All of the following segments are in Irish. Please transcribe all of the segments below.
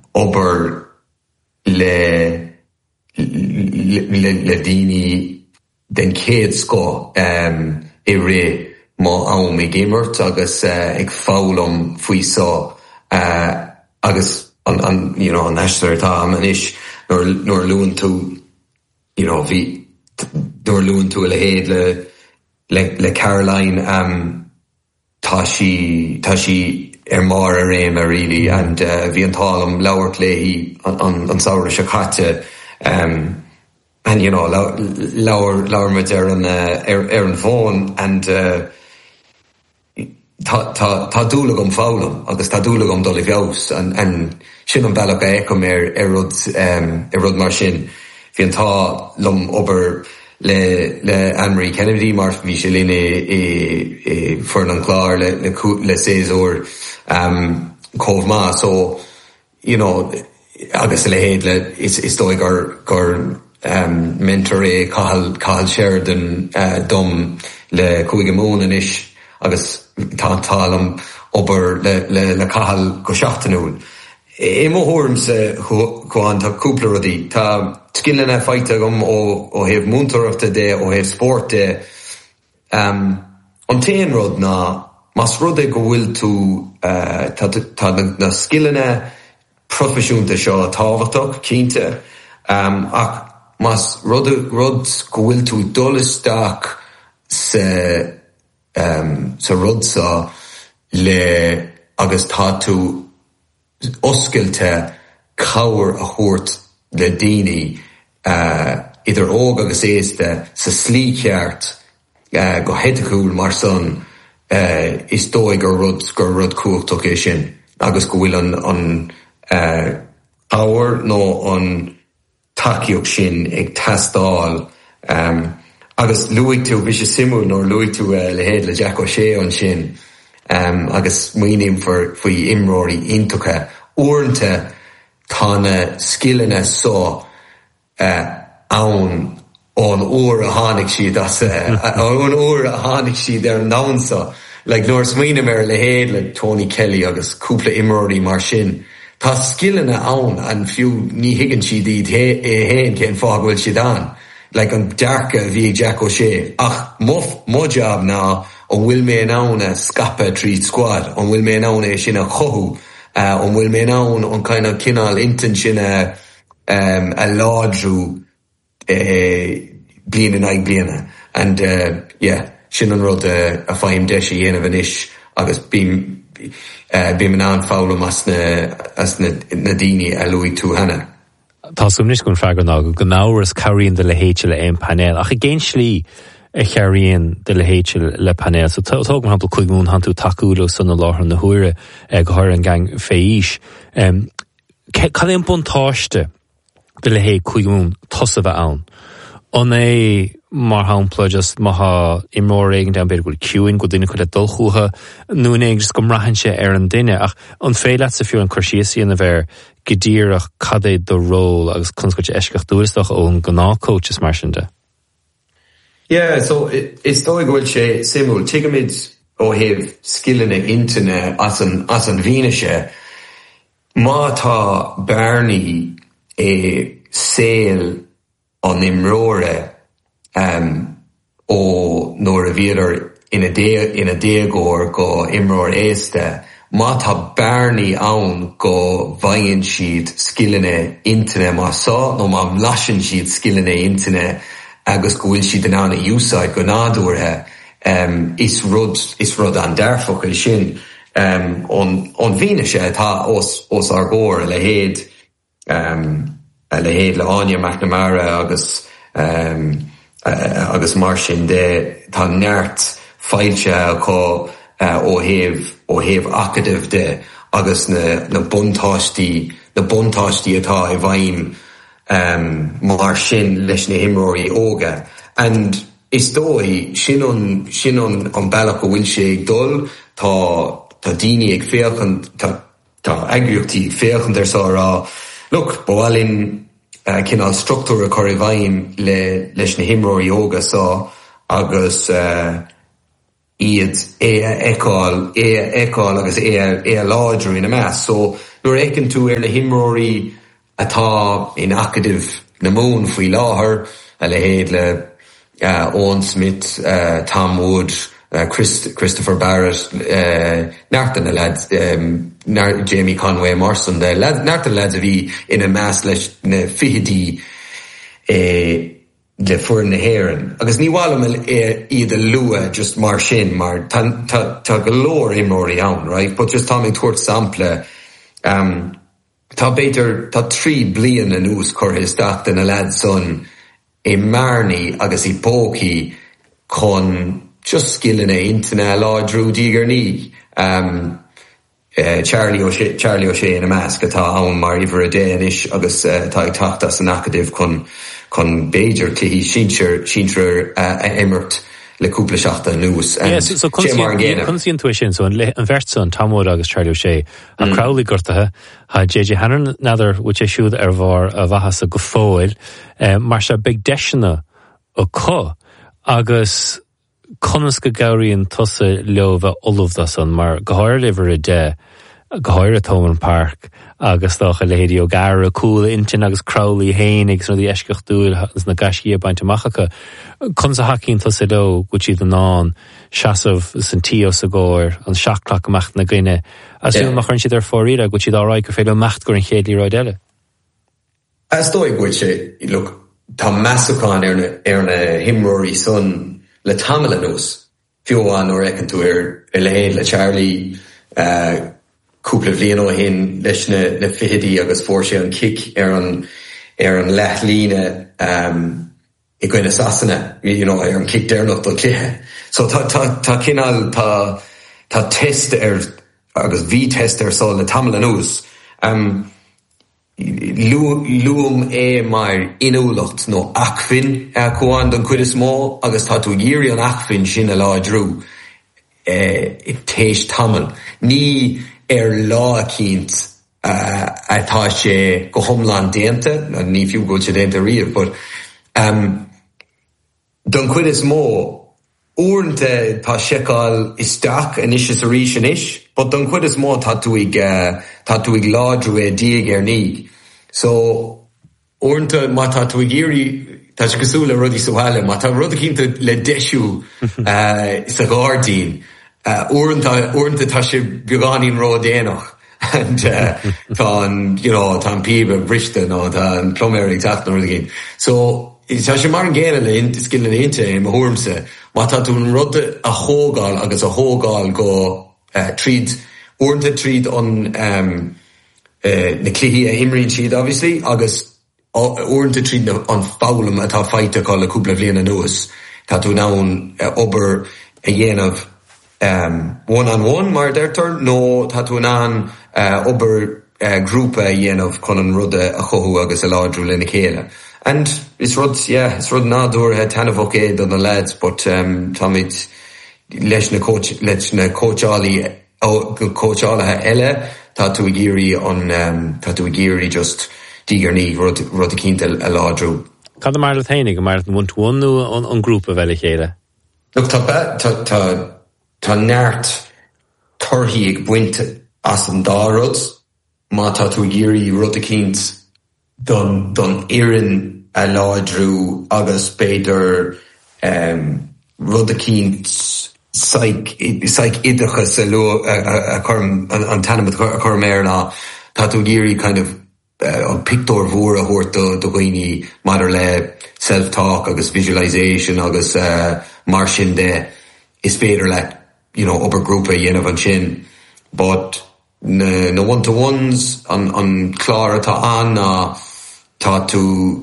obair le daoine den céad sco I ré má ann mé gimmert agus ag fálam faoi sá agus an eistar atá am anis nuair luan tú hí nuair luan tú le héad le Caroline tá sí mar a réim a really and bhí an tálam labhart léi an saoire se chatte and labhar mit ar an phone and tá dúla an fálam agus tá dúla an dul I bheos an sin an bailach a eicem ar rud mar sin bhí an tá lom obair le Anne-Marie Kennedy mar bhí sé líne fuair an chlár le César Cóh Maith so agus le héad le is dóigh gur mentor Cathal Sheridan dom le 5 mún inis agus tá tálam obair le Cathal go 7 I mo thuirmsa chuan tá cúpla rudaí tá skillene feite gom ó heh múntaíochta de ó heh sport de an téan rud ná mas rud go bhfuil tú tá na skillene profisiúnta seo táhachtach cínte ach mas rud go bhfuil tú dulasteach sa rud sa le agus tá tú oscailte cabhair a thabhairt le daoine idir óg agus éasta sa slí cheart go heiticiúil mar son is dóigh gur rud cuachtach é sin agus go bhfuil an ábhar nó an takeíoch sin ag teastáil agus luigh tú bhí sé simú nó luigh tú le héad le Jack O'Shea an sin agus muoinim faoi imróirí iontacha uaireanta tána skillene só ann ón uair a tháinig siad ón uair a tháinig siad ar an nánsa like nuair smaoinim le héad le Tony Kelly agus cúpla imróirí mar sin tá skillene ann an fiú ní higann siad iad héin cén fághfuil siad an like an dearca bhí Jack O'Shea ach mo job ná an bhfuil mé an ann a scape trí squad an bhfuil mé an ann é sin a chothú an bhfuil mé an ann an kind of cinál intin sin a ládrú bliana ag bliana and sin an rud a fáim deisi dhéanamh inis agus bím an ann fálam as na daoine a luigh tú hana. Tá sumnis gon freagan ná go náras caríonn de le héite le ein panel ach a géin slí a chearíonn de le héite le panel so tóg man hampel 5 mún han tú takeúla san na láthar na huaire go háir an gang féis cad éon buntáiste de le hé 5 mún tosa bheith ann an é mar hampla just maha imróir éigen den beidir goil ciúin go duine chuile dulchútha nuain éig just go mraithanse ar an duine ach an féile sa fiú an chuirsíosaí an a bheir godíirech cad é do ról agus chunscoilte eisceach dúrasach ón gná coaches mar sin de. Yeah, so is dóigh go bhfuil sé simú tuigeamid ó heh skillene intine as an bhíne sé má tá bearnaí saoil an imróire ó nóair a bhíonar ina déagóir go imróir éasta má tá bearnaí ann go bhaigheann siad skillene intine má sá nó má mlaiseann siad skillene intine agus go bhfuil siad an anna úsáid go nádúirthe is rud an dearfocail sin an bhíne sé tá os ar ggóir le héad le Anya McNamara agus mar sin de tá neart fáilte ó heh acadamh de agus na buntáistí atá I bhaim mar sin leis na imróirí óga and is dói sin an bailach go bhfuil sé ag dul tá daoine ag féachan tá agriochtaí féachan ar sá rá look bhálinn cinál struchtúr a chuir I bhaim leis na imróirí óga sá agus iad eáil agus láidre ina meas. So nuair éiceann tú ar na himróirí atá in acadimh na mún faoi láthair a le héad le Owen Smith, Tom Wood, Christopher Barrett, náirtan na lads, Jamie Conway Morrison, náirtan lads a bhí ina meas leis na fihidí le fuair na héireann. Agus ní bhfuil iad a lua just mar sin, mar tá go leor imróirí ann, right? But just tá mé tuairt sampla, tá béidir, tá 3 bliain an ús curtha isteach den na lads son I marní agus I bócaí chun just skillan intana láidrú dígar ní. Charlie O'Shea in a mask atá ann mar iver a dé inis agus tá ag tachttas an acadimh chun Beiger hí síntrear emirt le cúpla seachta nús. So consí intuition, so an bheirt Tom Wood agus Charlie O'Shea a Crowley gortathe ha J.J. Hannon nadar which siúd ar bhar a bhachas a go fóil mar se big deisina ó có agus conas go gairíonn tusa leomh olmhdas an mar gohair liver a dé gohair a Thomond Park agus dácha lehéadí ó gar a cúla intin agus Crowley hénig sna dí eisceach dúil na gaiscí a baint amachcha chun a hacín tusa leo go siad an án seasamh san tío sa gáir an seachlach amach na gine a siúil mar chun siad ar fóríra go siad áráid go féile mecht gur an chéadlí ráid eile. As dóigh go sé, look, tá measacán ar na himróirí son le tamil anús fiúháin ó recinn tú ar le héad le Charlie cúpla bhliain ó hin leis na fihidí agus fór sé an kick ar an leith líne I gcuine sasanna, ar an kick déirnach do cluiche. So tá cinál tá test ar agus bhí test ar sá le tamil anús luam mar inúlacht nó achfin chuan don cuid is mó agus tá tú géirí an achfin sin a láidrú téis tamil. Ní lá cínt atá sé go thomláin déanta, ní fiú go sé déanta riamh, but don cuid is mó uaireanta tá seiceáil isteach inis is a rís inis, but don cuid is mó tá tú ag láidrú díag ar ní. So uaireanta má tá tú ag géirí tá sé cosúla rudí sohaile, má tá rud cínta le deisiú sa gáardín uaireanta tá sé beagáín rá déanach and tá an píbe briste nó tá an ploméir ag teach nó rud cín. So tá sé mar an ggéile le scillan aonta I mthúramsa, má tá tú an rud a thógáil agus a thógáil go tríd uaireanta tríd an na cluichí a imríonn siad obviously agus uaireanta tríd an fálam atá feite le cúpla bhliain anuas. Tá tú nán obair a dhéanamh one-on-one mar deirtar nó tá tú nán obair grúpa a dhéanamh chun an rud a chothú agus a láidrú lena chéile. And it's rud nádúir tanmhach éad an the lads, but táid leis na coachálaí coachálathe eile tá tú géirí just dígar ní rud a cínta a láidrú. Cad mar le théine go mar an one-to-one nó an grúpa bheile chéile? Look, tá neart torthaí ag buinte as an dárod, má tá tú géirí rud a cínt don éireann a láidrú agus beidir rud a cínt saig idachas an tanimid a chum ná tá tú géirí kind of an pictor mhór a thuirt do ghaoine maidir le self-talk agus visualization agus mar sin de is féidir le obair grúpa dhéanamh an sin, but na one-to-ones an clár atá an tá tú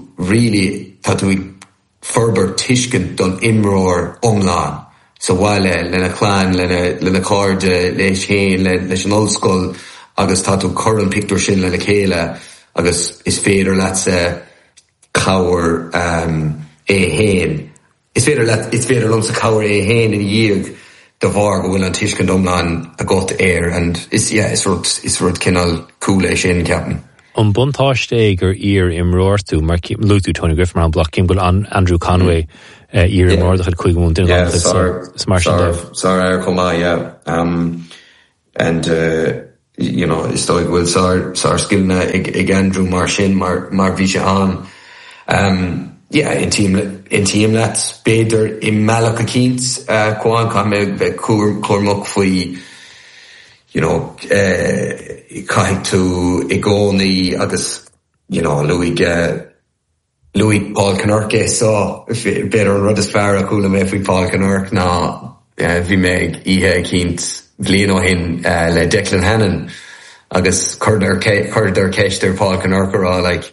forbar tuiscint don imróir omláin. So bhaile lena chláin lena cárde leis chéin leis an ollscoil agus tá tú chur an pictor sin lena chéile agus is féidir leat cabhar héin. Is féidir lom sa cabhar héin in díag de bhar go bhfuil an tuiscint omláin a got air, and is rud cinál cool é sin ceapan. An buntáiste gur ír imróirú mar lútú Tony Griffin mar an blach cin goil Andrew Conway ír imróir chuid chuig mún duine smar comá, and you know, is stoig bhfuil sár skillna ag Andrew mar sin mar bhí sé an in team let beidir I meallach a kins cuan cá me cuairmach faoi, you know, caiig tú I gcónaí agus, you know, Louis Paul Kinnerk sá beidir an rud is fearr a coolla mé faoi Paul Kinnerk ná bhí me ihe kins bblian ó hin le Declan Hannon agus chuir ceistir Paul Kinnerk rá like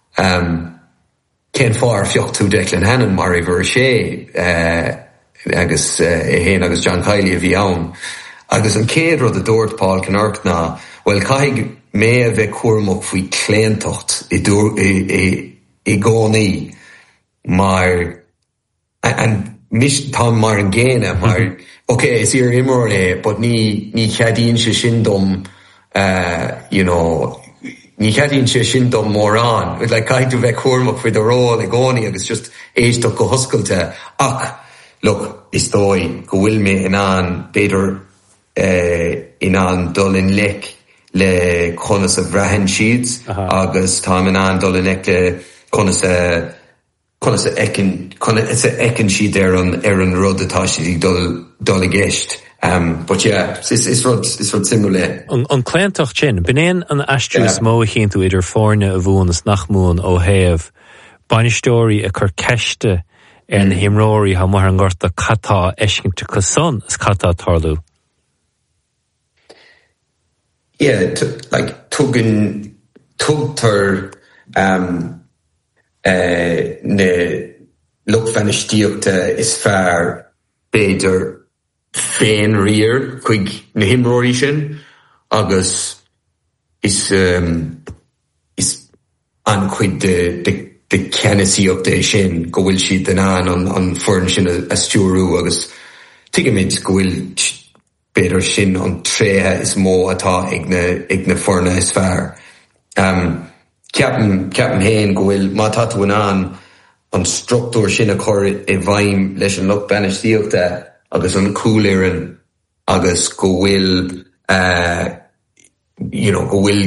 cén far fiocht tú Declan Hannon mar I bhur sé agus héin agus John Kiley a bhí ann agus an céad rud a dúirt Paul Kinnerk ná well caiig mé a bheith cuairmach faoi cléantocht I gcónaí mar an mis tá mar an ggéine mar okay, is ir imor le, but ní chadín se sin dom, you know, ní chadín se sin dom mór an. With like caiig tú bheith cuairmach faoi do rá le gcónaí agus just éisteach go hoscailte. Ach, look, is dói go bhfuil mé in an beidir in an dul in lec le conas a bhreathn siad agus tá in an dul in lec le conas a ekin siad an rud atá siad dul I gceist. But yeah, it's rud simile. An cléantocht sin, b'néan an astrús mó chéintú idir fórne a bhúnas nachmún ó héamh banistóirí a chur ceiste na himróirí ha mar an gcorta catá eiscinnte cosan is catá tarlú. Yeah, tugtar ne luchtfenistíochta is fearr beidir féin riar chuig na himróirí sin agus is an chuid de ceannaíochta sin go bhfuil siad den an foirn sin a stúrú agus tuigeid go bhfuil beidir sin an tréthe is mó atá ag na foirne is fearr. Ceapan héin go bhfuil má tatúin an struchtúr sin a chur I bhaim leis an lucht benistíochta agus an cúléireann agus go bhfuil you know, go bhfuil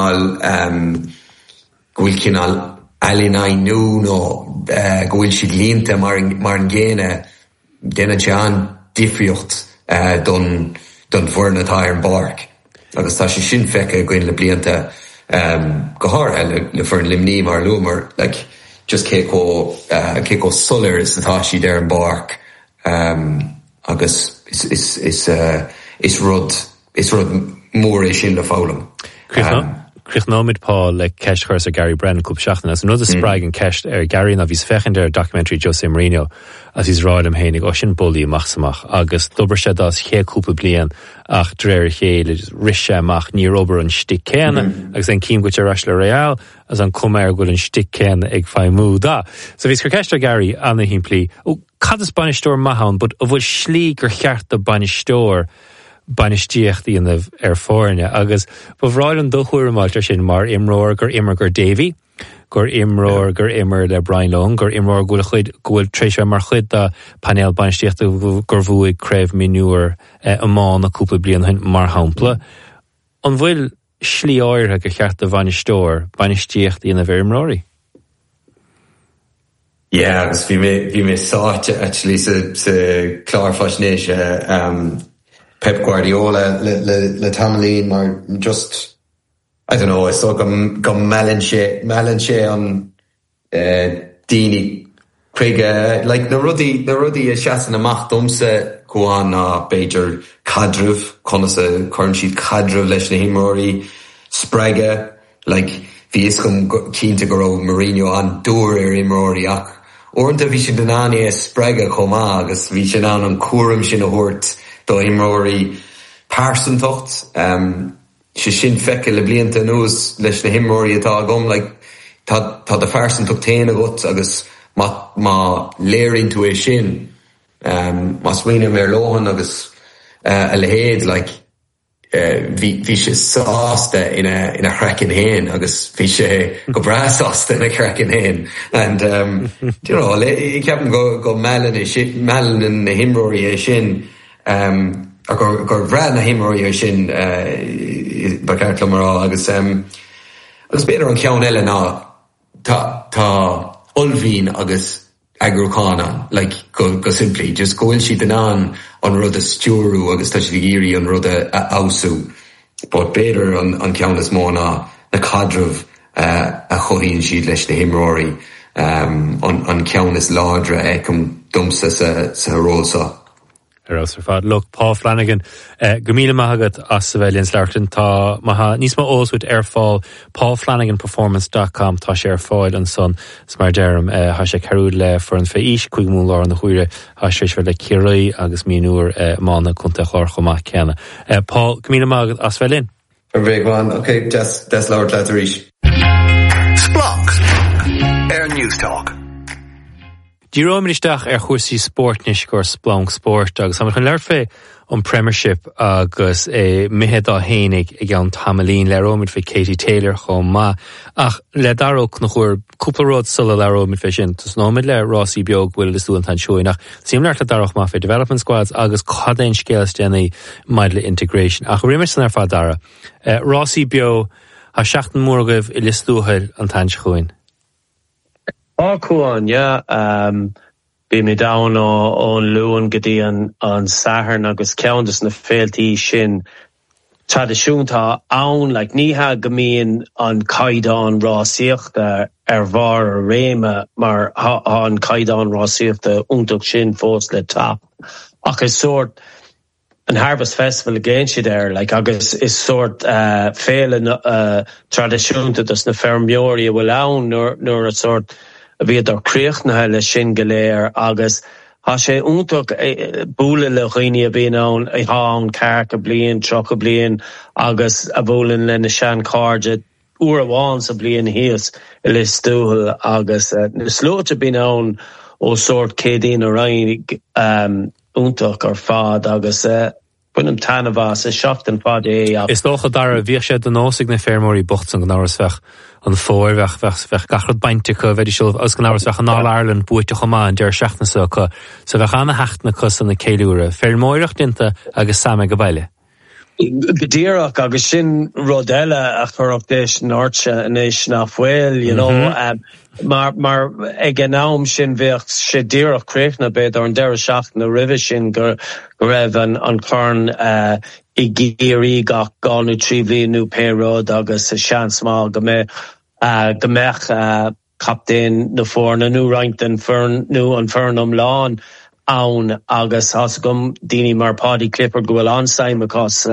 cinál alienainú nó go bhfuil siad líonta mar an ggéine déine tean difriocht don bhfuir atá ar an barc agus tá sé sin feice goin le blianta go háir le bhfuir limní mar lúmar like just cé go solar is atá siad ar an barc agus is rud mór é sin le fálam. Críochnóid Paul le ceist chuir a Gary Brennan cúb seachtainna as an rud a sppraig an ceist ar Gary na bhís fechan ar documentary Jose Mourinho as hís ráid am hénig ó sin bulí amachsamach agus dobar sé das ché cúpa blian ach dréir chéile rise amach ní obair an stic céanna agus an cím goit ar eis le Real as an cuméir goil an stic céanna ag feimú da. So bhís gur ceist ar Gary anna himplí ó cad is banistóir maithan, but a bhfuil slí gur cheart a banistóir banistíocht íanamh ar fórne agus bhráil an dochuirmáiltar sin mar imróir gur imar gur Davy gur imróir gur imar le Brian Long gur imróir gúil tréisio mar chuid a panel banistíocht gur bhuaigh creibh minúir amán a cúpla blian mar hampla an bhfuil slí áirthe gur cheart a banistóir banistíocht íanamh ar imróirí. Yeah, agus bhí mé sáte actually sa clár faisnéis Pep Guardiola le Tamlín mar just I don't know, I saw go melon sé an daoine chuige like na rudí a seasan amach domsa goáin ná beidir cadrih conas a chuirn siad cadrih leis na himróirí spreige like bhí is chum cínta go raibh Mourinho an dúr ar imróirí ach orintha bhí sin den aine spreige chomá agus bhí sin an cuairm sin a thuirt do himróirí páirsantocht sé sin feice le blianta nús leis na himróirí atá gom like tá de páirsantocht téana agat agus má léiríonn tú é sin má smaoineann ar lóhan agus a le héad like vi sé sásta ina chrecin héin agus vi sé go brasásta ina chrecin héin and you know I ceapan go melan na himróí sin gur bhread na himróí sin ba ceart marrá agus beidir an ceann eile ná tá olbhín agus agrúchána like go simply just goil si den an rud a stúrú agus tá si géirí an rud a ausú but beidir an ceannas mó na cadrih a chohíonn siad leis na himróí an ceannas ládra chum dumsa sa rósa. Look, Paul Flanagan, Gamila Mahagat as Civilians Larkin, ta Maha Nisma Oswood Airfall, paulflanaganperformance.com, ta share foil and son, Smar Jerem, Hasha Karud le for an feish, Quigmoon Lor and the Huire, Hasha Shvele Kirai, Agus Minur, Mana Kunta Lorchoma Kena. Paul, Gamila Mahagat as Civilian. Very good. Okay, that's Lord Latherish. Splunk. Air News Talk. Díróimisteach chuirsaí sportnis gur Splunk Sport agus am chun leirfé an Premiership agus mithe dá hénig ag an tamalín lerómid fé Katie Taylor chom ma ach le daróch nach chuir cúplaród sulla lerómid fé sin tus nómid le Rossi beag bhfuil is dúan tan seoinach sim leart le daróch ma fé development squads agus cadéin scélas déna maidle integration ach riimir san ar fá dara Rossi beag a 7 múrgah I listúthail an tan seoin. Cool, yeah. Be me down on Luan gedi an Sahar agus ceantas na féiltí sin tradiisiúnta ann like ní ha gamíon an caidan rásaíochta bhar a réime mar an caidan rásaíochta úntach sin fós le tap ach is sort an Harvest Festival again si there like agus is sort féile tradiisiúnta dus na fermjóri bhfuil ann nor a sort a bhíad ar críochtnathe le sin go léir agus há sé úntach búla le dhaoine a bhíon ann I há an ceart a bliain, troch a bliain agus a bhúlann le na sean cáirde uair amháin sa bliain híos I listúthail agus na slóite bhíon ann ó sort cédaoin a rainn úntach ar fad agus bunim tanavas is seachtain fad Is dócha dar a bhíoh sé den nósigh na fermóí bocht an gnáras fech an fóir fech gachrad bainte go bheidir siúil as gnáras fech an All Ireland buite chomá an deir seachna sa bheith anna hechtna cos an na céiliúra fermóireach dinta agus sama go baile. Gedíach agus sin rodelle a churach déis náirte inis nach bhfuil, you know, mar ag an nám sin bheith sé díreach créachna beidir an deir seachna ribh sin gur raibh an chorn I géirí gach gáú 3 bliain péród agus a seans má go mbeadh captain na fórna nó roinnt an fearnam lán ann agus has gom daoine mar Paddy Clifford go bhfuil ansaim across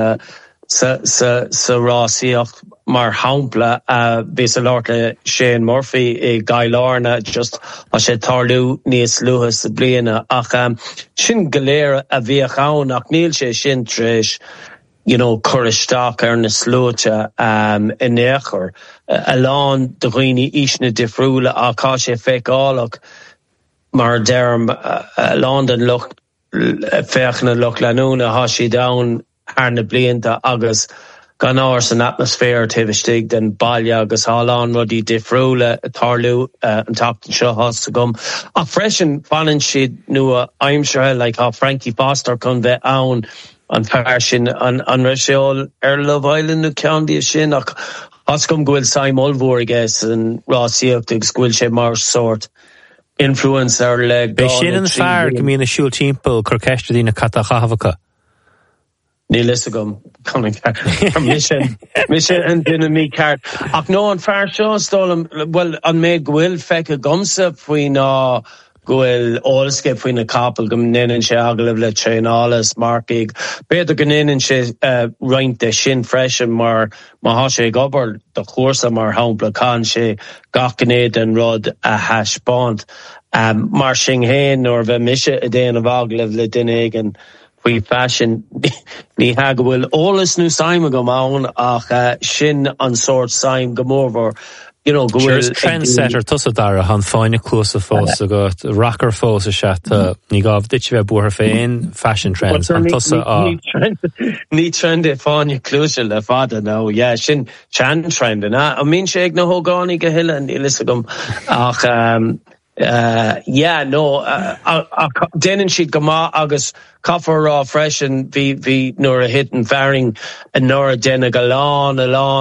sa rásaíocht mar hampla bhís a láir le Shane Murphy I gaiilearna just a sé tarlú níos luthas sa bliana ach sin go léir a bhíoch ann ach níl sé sin tréis you know, choristeach ar na slóite in éachar a lán do dhaoine isna difriúla a cá sé feicálaach mar derm London loch fechna loch lanúna há si down ar na blianta agus gan áir san atmosfér taobhstig den bailile agus háláin rudí difriúla tarlú an taptain seo has gom a freisin fanan siad nua aimsire like há Frankie Foster chun bheith ann an fear sin an raisiol Love Island na ceandaí sin ach has gom gohfuil Saim Olmhór gas an rásaíocht agus gohfuil sé mar sort influencer le Bei sin an fear go mína siúil timppel chorceiste dí na Cata Chahavacha. Ní lista gom mission an duine mí ceart ach nó an fear seo stálam well an méid gohfuil feice gomsa faoin ná gohfuil ólasca faoin na capal go nnéanann sé agaibh le tréálas marcaigh beidir go nnéanann sé roinnt de sin freisin mar há sé gobar do chósa mar hampla can sé gach gnéad an rud a heispáint mar sin héin or bheith mise a déanamh agaibh le duine an faoi fashion ní ha go bhfuil ólas nó saim go mán ach sin an sort saim go mórmhór you know, go sure, trendsetter tusa dara han fáinne clúsa fós agat rocker fós a chat ní gaf dit we buar féin fashion trends han tusa ní trend e fáinne clúsa le fada now yeah sin chan trend na I mean shake no hogánig go hille ní lisagum ach yeah no denin she'd gama agus coffer raw fresh and vi nor a hit and faring and nor a den galon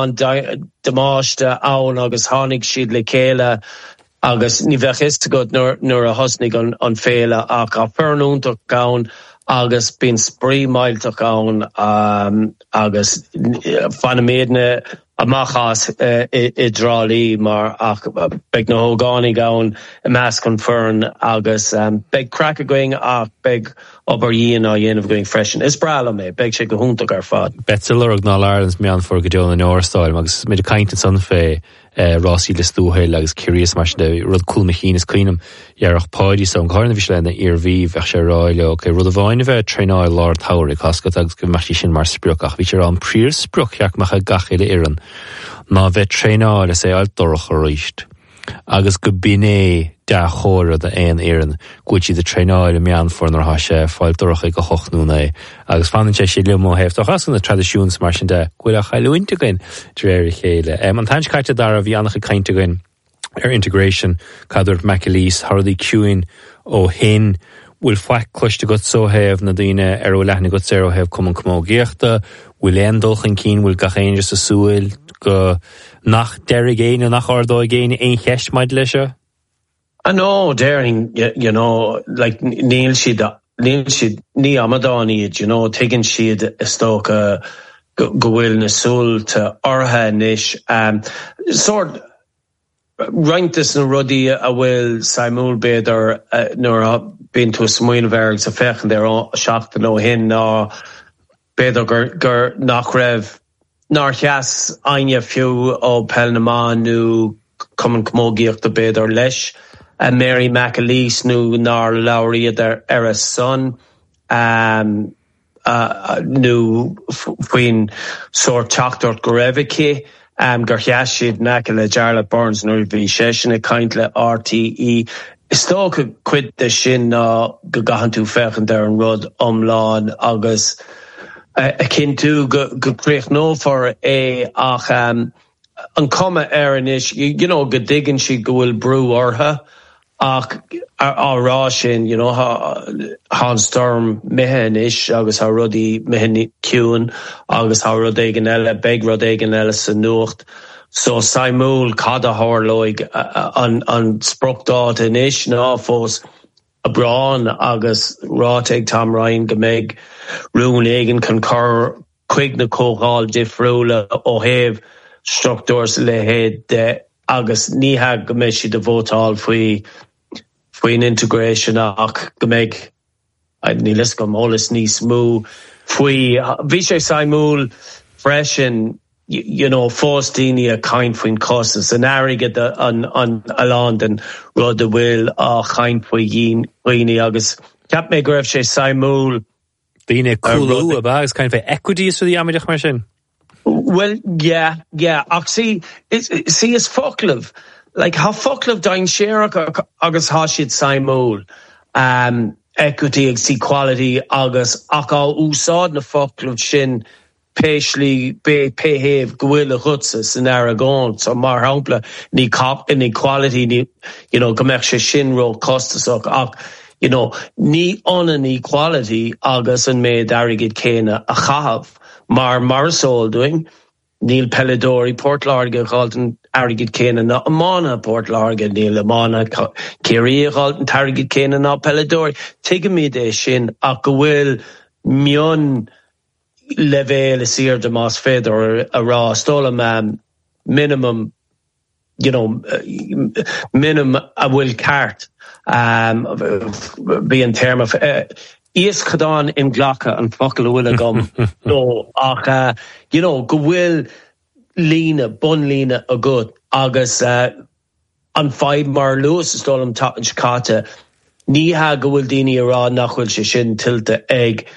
demoshta aun agus honig she'd le kela agus ni vechist got nor a hosnig on fela ach a pernoon to gaun agus bin spree mile to gaun agus fanamedne a machas I drali mar ach beg no hogani gaun a mask confirm agus beg crack going ach beg ober yin or yin of going freshen is brala me beg she go hunta gar fad betseller og na Ireland's me an for go in our style agus mid a kind of sun fe Rossi listu he agus curious mar de rud cool machines queenum yarach party so garna vislena ERV veche roile okay rud vaine ve trainer Lord Tower cascat agus go machine mar spruch ach vi an prier spruch jak macha gachile iran na ve trainer sé alt dorch richt agus go bine da chora da ein iran guchi de trainer me an for nor hashe fáil dorch go hochnú nei agus fan sé limo heft doch as na traditions mar de gwila chailúinte gin dréir chéile an tanskaite dar a vi annach kainte gin integration cadwr Macalise hardy queuing ó hin will fwac cluste got so have na dine lechna got zero have come geachta will endolch in keen will gachain just a suil go nach derigane and nach ordo again ein chesh maid leisure I know daring you know like Neil she'd ni amadani you know taking she'd a stock go will na soul to orha nish sort Reintas na ruddy a will Simul Bader nor been to a smuil verg a fechen there shaft no hin na Bader gur nach rev nar chas anya few o pelnama nu common kmogiach the Bader lesh and Mary Macalise nu nar Lowry der Eris son nu queen sort doctor Goreviki Garchashid Nakala Jarla Burns nor vi session a kindle RTE sto quit the shin go gahan to fechen der and rud lawn agus akin to go create no for a ach an comma erinish you know go digging she go will brew or her ach Rashin you know Han Storm mehenish agus ha ruddy meheni Kuhn agus ha rodeganella beg rodeganella sanucht so Simul kada horloig an sprokdot inish na fos a braun agus roteg Tom Ryan gemeg Rune Egan concur quig na kohal difrula o have structures le head agus ni ha gemeshi de votal fui Fuin integration ach gemeg ni les go molis ni smooth fui vishe Simul fresh and you know Faustini a kind fuin causes an arrogant on aland and rud the will a kind fui yin agus cap me gref she Simul being a cool about kind of equities for the Amidach machine well yeah ach see it's fucklove like how fucklove dying share agus hashid Simul equity equality agus akal usad na fucklove shin pashly behave gwilla hutzes in Aragon so mar hampla ni cop inequality ni you know gamersha shin ro costas you know ni on an equality agus and made arrogant kena a chav mar marsol doing Neil Pelladori Portlarga galten arrogant kena na amana Portlarga Neil amana Kiri galten target kena na Pelladori take me de shin a gwil mion level seer de mas feder a raw stolam minimum you know minimum a will cart be in term of is gedaan in glaka and fakkel will gum no ach you know go will lina bun lina a good agus on 5 mar Lewis stolam ta in Chicago ni ha go will dini ra nachwil shin tilte egg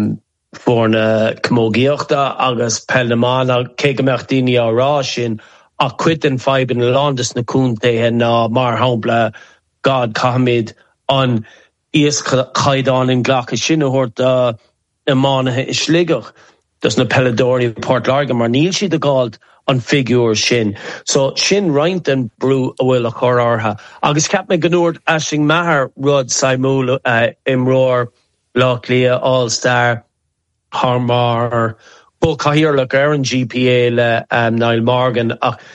for na kmogiochta agus pelmana kegemertini a rashin a cuidan fibe in Londis na cúnta na mar hambla God Cahamid an is caidán in ghlacha sin hort imánathe is ligach dus na Peladori Port Larga mar níl si de gáld an figure sin. So sin roint an brú a bhfuil a chur ortha. Agus cap me ganúir asing mahar rud saimúl imróir Loch Lia All-Star Harmar Bull Cahirlach an GPA le Niall Morgan.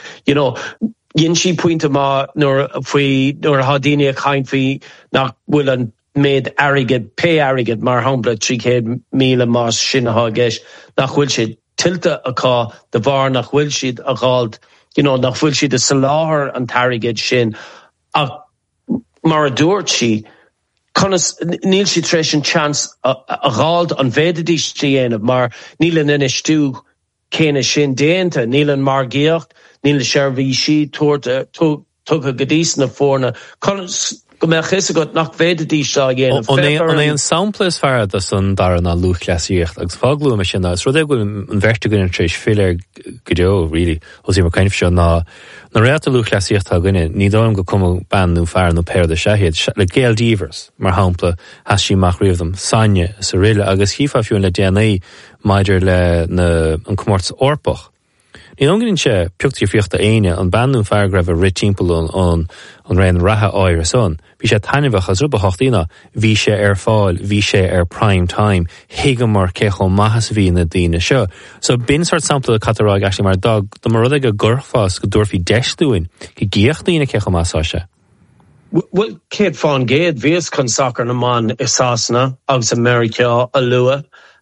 Yin si puinte ma nor hadini a kind fi nach will an made arrogant pay arrogant mar hambla 300 míle mas sin ha geis nach will si tilta a ka de var nach will si a gald nach will si de salar an tarigid sin a mar dúirt si Conas níl si tresin chance a gald an vedadís tíana mar nílan in istú céine sin déanta nílan mar giocht níl sérví si tuairte tug a gadís na fórna Conas go me chis got nach vedadís a ghéanamh on é an samplas fear a san daran a luchleasíocht agus fáglú me sin ná rud é go an vertigun trééis fiir go really os mar caiinf se na réta luchleasíocht a gine ní dám go cum banú fear nó péir de sehéad le Gail Devers mar hapla has sí mach riomh saine sa riile agus hífa fiún le DNA maidir le an cummórts orpach. Ní angann sé peachtaí fiochta aine an banú fear greibh a ritimple an réin ratha áir son. Bhí sé tainmhach as rubba hochtaína, bhí sé fáil, bhí sé prime time, higa mar cecho maithas bhí na daoine seo. So bin sort sampla a cataráig actually mar dag, do mar rud ag a gurfás go dúirfí deisdúin, go gíocht daoine cecho maithas se. Well, Kate Fawn Gade, vies con soccer na man isasna, agus America a lua.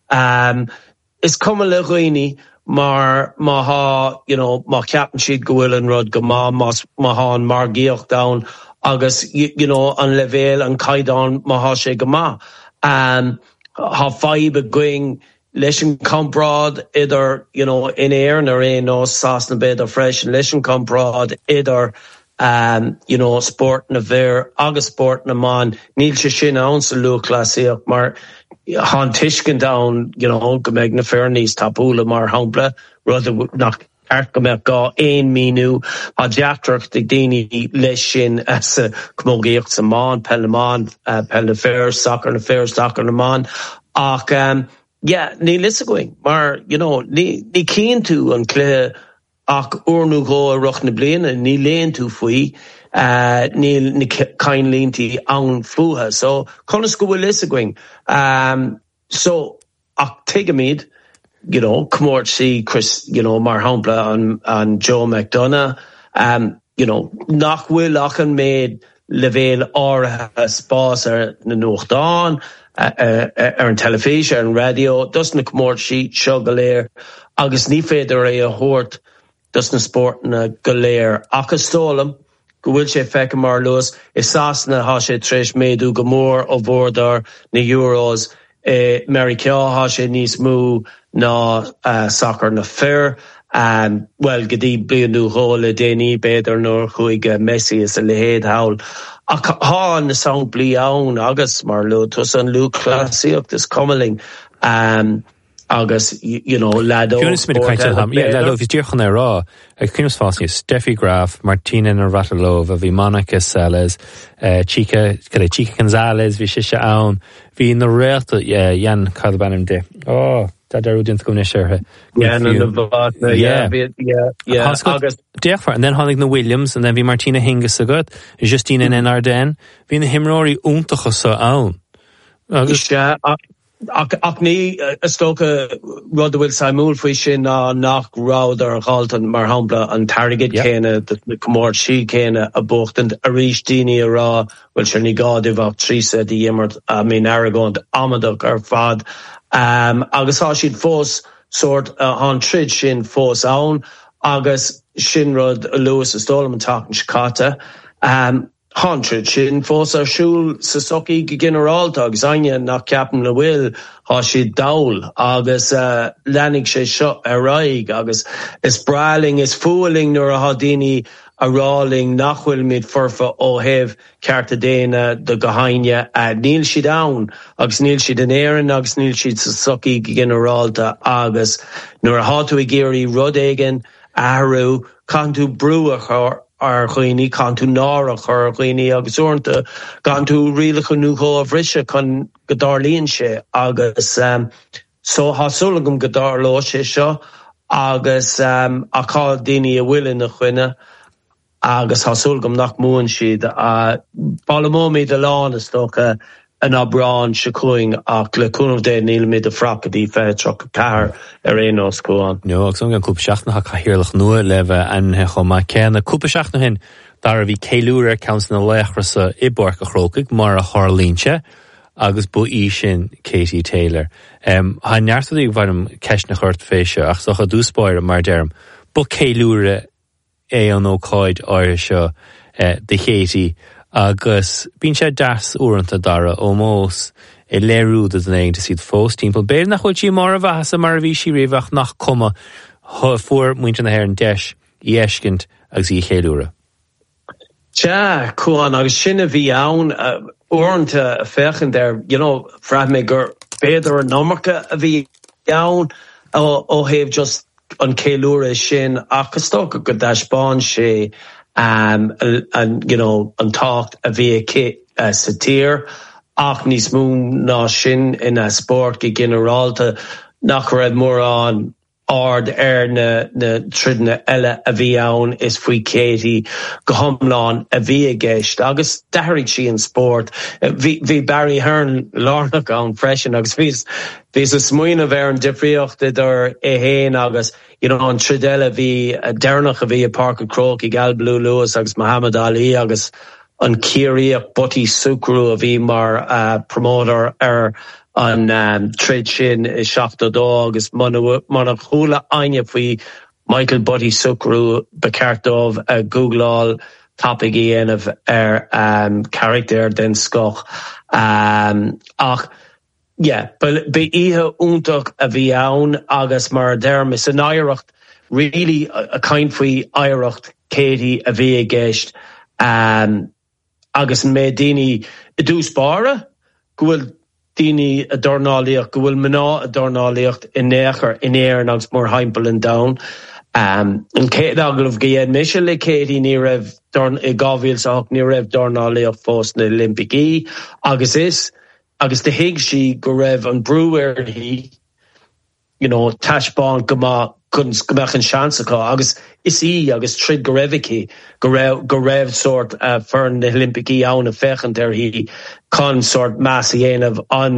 Is come le roini, mar ha, ma captain sheet go will and rod go ma ha an mar gioch down, agus, an level and kaidan ma ha she go ma. Ha fibe going, Leishin comprod, either, in air and rain, no sasna bed or fresh, Leishin comprod, either, sport na ver, agus sport na man, níl se sin ounce lu classiach, mar han tishkin down, go meg na fairnís tapúla mar hambla, rather nach go meg ga 1 minú, ha jatrach de dini leishin as a kmogéocht sa man, pelle man, pelle fair, soccer na man, ach, ní lisa going, mar, ní keen tú an clé ach ornú go a roch na bliana, ní léon tú faoi, ní cain léontí an fuha. So, conas go bhfuil lisa going. So, ach tegamid, cmórt sí Chris, mar hambla an Joe McDonough, nach bhfuil ach an méid levéil áirithe spás ar na nuachtáin, an telefíse, an radio, dus na cmórt sí seo go léir, agus ní féidir é a hort dus na sport na go léir. Agus stólam, go bhfuil sé feice mar luas, is sasna ha sé treis méadú go mór ó bhórdar na Euros, Mary Ceá ha sé níos mú ná soccer na fair, well, gotí blianú hóla déní beidir nóir chuig Messi is a lehéad hawl. Ach ha na sound bli ann agus mar lu, tus an lu clasiach is commeling, agus, lado. Fiúnas mid a cainte ham, lado, bhí dúchan é rá, ag cúnas fásí, Steffi Graf, Martina Navratilova, bhí Monica Seles, Chica Gonzalez, bhí Shisha Aun, bhí na réalta, Jan Cadbanim de. Oh, da darúdint go nisirthe. Yeah. Agus deachfar, and then hánig na Williams, and then bhí Martina Hingis a good, Justine in Ardennes, bhí na himróí úntachas sa aun. Agus Ach ní stocha rud bhfuil saimúil faoi sin nach rád ar ghaltan mar hambla an tarigid céine na cmórt sí céine a buchtand a rís daoine a rá bhfuil se ní gáidimh trísa dí immert a mín aragónt amadach ar fad. Agus há siad fós sort an trid sin fós ann agus sin rud a luas a stólam an tácan scata. Hundred sin fós ar siúl sa soci go generálta agus aine nach ceapan le bhfuil há siad daol agus leannig sé seo ar raig agus is braling is fualing nuair a há daoine a ráling nachhfuil mid forfa ó heh cearta déine do go haine níl siad ann agus níl siad an éireann agus níl siad sa soci go generálta agus nuair a há tú i géirí rud éigean ahrú can tú brúach ar chuoine can tú nárach ar chuoine agus ornta can tú rialach núchó a bhrisise chun godárlíonn sé agus so hasúlagum godár lá sé seo agus a cá daoine a bhfuilin na chuine agus hasúlagum nach múin siad balamóí de lán is tócha an abrán se chuing ach le cúnmh dé níl mid a fracadí fé tro a car ar éos cúán. No, agus an cúpa seachna ha cahirirlach nua le bheith anthe chum má céanna cúpa seachna hin dar a bhí céilúra council na léichrasa I borc a chrócaigh mar a thorlínse agus bu í sin Katie Taylor. Ha neartadaí bhaim ceisna chuirt féise ach socha dúspáir mar derm bu céilúra an ócáid áir seo de Katie agus bín sé das uanta dara ó mós I léirúd an éig de siad fós timppel béir nach chuil tí mar a bheasa mar a bhí sí réhach nach cuma fuair muinte na hir an deis I eiscint agus I chéúra. Tja, cuan agus sinna bhí ann uanta a fechan der, fra mé gur béidir an nómarcha a bhí ann ó héh just an céúra sin agus tó go daispáin sé an tácht a bhí sa tír ach níos mú ná sin in a sport go generalta nach raibh mór an ard na tridna eile a bhí ann is faoi Katie go thomláin a bhí a gceist agus deirigh sí an sport bhí Barry Hearn lárnach ann freisin agus bhís a smuoine bheith an difríocht idir héin agus an tridile bhí dearnach a bhí a Park and Croke I Gal Blue Lewis agus Muhammad Ali agus an círíoch Butty Sucru a bhí mar promoter ar an trid sin is seachtadó agus mana chúla aine faoi Michael Butty Sucru becertómh a Googleáil topic dhéanamh ar character den scoch ach be ihe úntaach a bhí ann agus mar derm is an éireacht really a kind faoi éireacht Katie a bhí a gceist agus an mé daoine I dúspáire go bhfuil daoine a dornálaíocht go bhfuil mná a dornálaíocht in néachar in éan agus mór haimpel an dam an céad aglah go dhéad mise le Katie ní raibh I gábhíilsach ní raibh dornálaíocht fós na Olympicí agus de hiig si go raibh an breúir hí taispáin go mbeach an seansacha agus is agus trid go raibhicí go raibh sort fearn na Olympicí ann a fechant ar hí chun sort meas a dhéanamh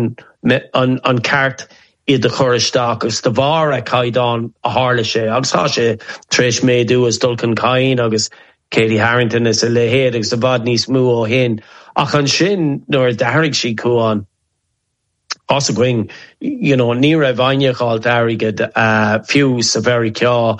an ceart iad de choristeach agus de bhar a caiidán a hála sé agus tá sé tréis méadú as Duncan Cain agus Katie Harrington is a lehéad agus a bhd níos mú ó hin ach an sin nuair deirigh sí cuaán as a going, ní raibh aineáil deirigad fiú sa bheirí ceá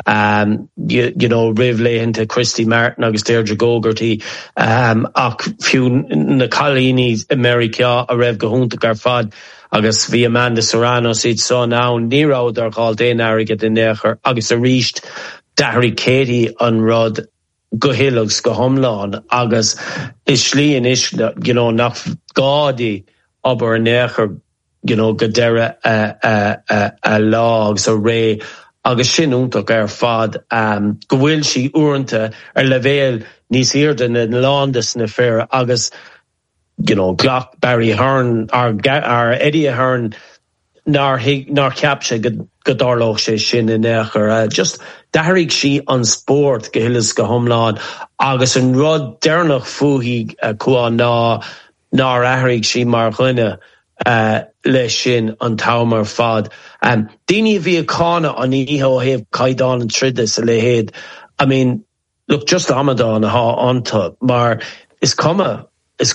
rih léhananta Christy Martin agus Deirdre Gogarty ach fiú na chalíní America a raibh go húnta gar fad agus bhí Amanda Serrano siad son ann ní rád ar gáil déan airigad in néachar agus a ríist deirigh Katie an rud go hilagus go thomláin agus is slíon is nach gádaí aber an néachar go deire a lágs a ré agus sin úntaach ar fad go bhfuil sí uanta ar levéil níos irden in Lándas na fear agus ghlach Barry Hearn ar Eddie Hearn nar ceapse go dárlóch sé sin in néachar just deirigh sí an sport go hilas go thomláin agus an rud dearnach fuaigh cuaán ná airigh sí mar chuine leis sin an tamar fad. Daoine bhí a cána an ího héh caiidán an tridde sa lehéad. I mean, look, just Amadán a há anta, mar is cuma.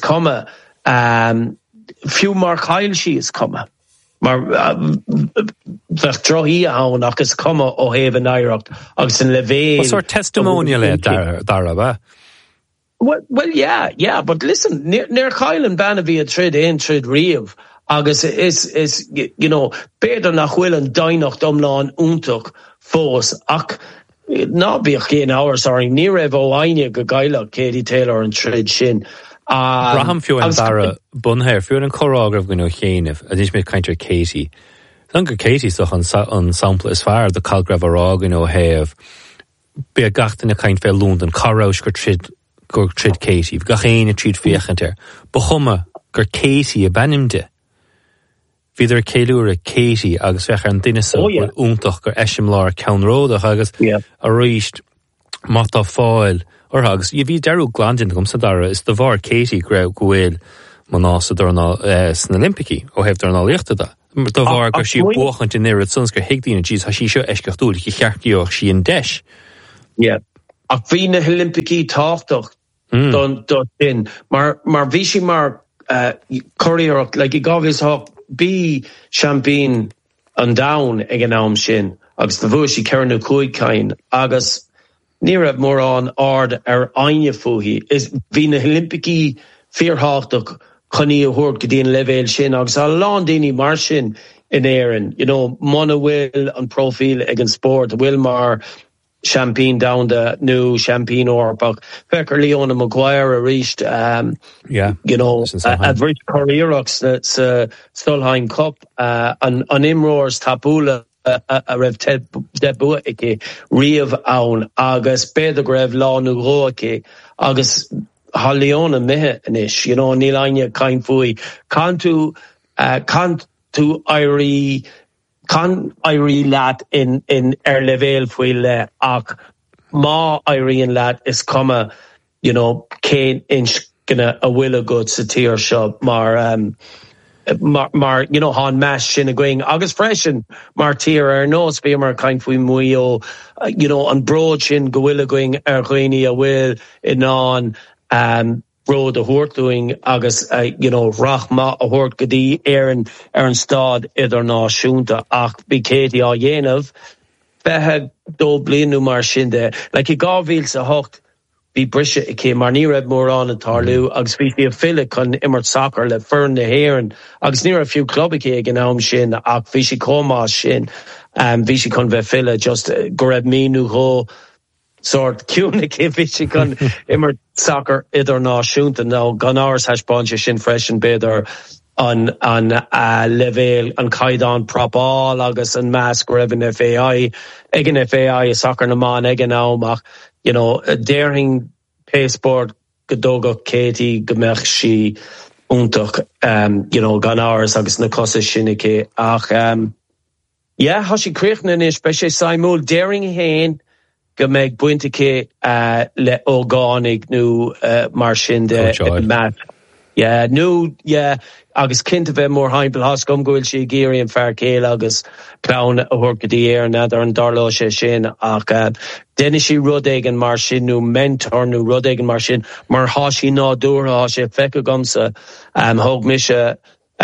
Fiú mar chail sí is cuma. Mar bheith drohí ann agus cuma ó héh an éireacht agus an levéil. What sort of testimonial dara ba? Well, yeah, but listen, near Kylan Banna bhí a trid ein trid riamh, agus is beidir nach bhfuil an dainacht omláin úntaach fós, ach ná bíoch cén áras ar ní raibh ó aine go gaiile Katie Taylor an trid sin. Raham fiú an dara bunhéir, fiú an chorágraf go nó chéanamh, a dís mé caintear Katie. Dungur Katie soch an sampla is fearr de calgraf ará go nó héamh, be gachtain a caint fé Lúndan, Carrás gur trid Katie, gach éine tríd féchantir. Bachuma gur Katie a benimde. Viidir céúra Katie agus fechar an duine úntach gur eisiim lár ceanródach agus a ríist mata fáil or agus. I bhí dearú glandin gom sa dara is do bhar Katie greibh gohfuil man nása dorna san Olympici ó hebh dorna liachta da. Do bhar gur si buchant in éad suns gur heagdína dís ha sí seo eisceachtúil i chearcíoch sí an deis. Ach bhí na Olympici táchtach don din. Mar bhí sí mar choíoch, like I gábhís há bí champagne an down ag an am sin, agus do bhua sí cearnú cúigcain, agus ní raibh mór an ard aine fuhí. Is bhí na Olympici fíorthach chuní a thuairt go dtíon levéil sin, agus a lán daoine mar sin in éireann. You know, mana bhfuil an profíl ag an sport, bhfuil mar champagne down the new champagne orpach. Fecker Leona Maguire a reached, you know, at Rich Corrierox, that's Stolheim Cup, an Imroor's Tapula, a rev debu ike, Riev Aun, Agus Bedagrev La Nuroke, Agus Haleona Mehe Anish, you know, Nilanya Kain Fui, Kantu Irie, Can Irie lad in level fuil ach ma Irie lad is comma, you know, Kane inch gonna a will a good satir shop mar you know han mash in a going August freshen mar tier no spear mar kind fui muyo you know on broad chin go will going erghini a will in on road a hort doing agus you know rachma a hort gadi Aaron stad idir náisiúnta ach bí Katie á dhéanamh bethe dó blianú mar sin de like I gáhíl sa hocht bí brise I cé mar ní raibh mór an tarlú agus bhí a fille chun immert soccer le fern na héan agus ní a fiú clubbici ag an am sin ach bhí si comá sin bhí si chun bheith fille just go raibh míú ho sort cúnig if gan immer soccer idir náisiúnta ná gan áras heispáinte sin freisin beidir an levéil an caidan propáil agus an meas go raibh an FAI ag an FAI a soccer na man ag an ámach you know déirthing paysport godóga Katie gomech si úntach you know gan áras agus na cosa sinnice ach yeah has si críochna is be sé saimúil déirthing héin go meg buintike le organic nu mar sin de mat. Yeah, nu agus kinte bheith mór heimpel has gom goil sé géirí an fear céil agus clown a thuirgadí ar nadar an darló sé sin ach déine sí rudéigen mar sin nu mentor nu rudéigen mar sin mar hasí ná dúra sé feice gomsa thug mise